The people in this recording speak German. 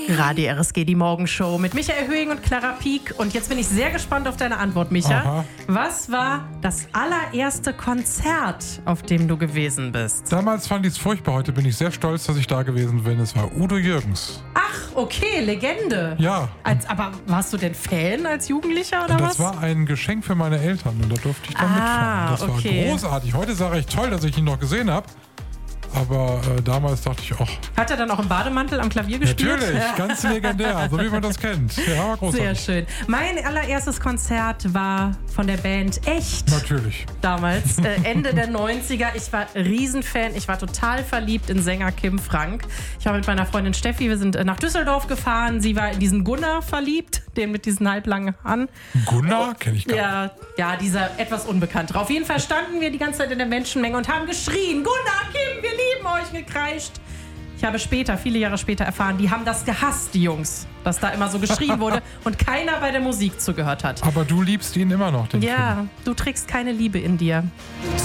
Radio RSG, die Morgenshow mit Michael Höhing und Clara Pieck. Und jetzt bin ich sehr gespannt auf deine Antwort, Micha. Aha. Was war das allererste Konzert, auf dem du gewesen bist? Damals fand ich es furchtbar. Heute bin ich sehr stolz, dass ich da gewesen bin. Es war Udo Jürgens. Ach, okay, Legende. Ja. Aber warst du denn Fan als Jugendlicher oder was? Das war ein Geschenk für meine Eltern und da durfte ich dann mitfahren. Das okay. war großartig. Heute sage ich toll, dass ich ihn noch gesehen habe. Aber damals dachte ich, ach. Hat er dann auch im Bademantel am Klavier gespielt? Natürlich, ganz legendär, so wie man das kennt. Ja, war großartig. Sehr schön. Mein allererstes Konzert war von der Band Echt. Natürlich. Damals, Ende der 90er. Ich war Riesenfan. Ich war total verliebt in Sänger Kim Frank. Ich war mit meiner Freundin Steffi, wir sind nach Düsseldorf gefahren. Sie war in diesen Gunnar verliebt, den mit diesen halblangen Haaren. Gunnar? Kenn ich gar nicht. Ja, dieser etwas Unbekanntere. Auf jeden Fall standen wir die ganze Zeit in der Menschenmenge und haben geschrien: Gunnar, Kim, wir lieben euch, gekreischt. Ich habe viele Jahre später erfahren, die haben das gehasst, die Jungs, dass da immer so geschrien wurde und keiner bei der Musik zugehört hat. Aber du liebst ihn immer noch, den Kim. Ja, du trägst keine Liebe in dir.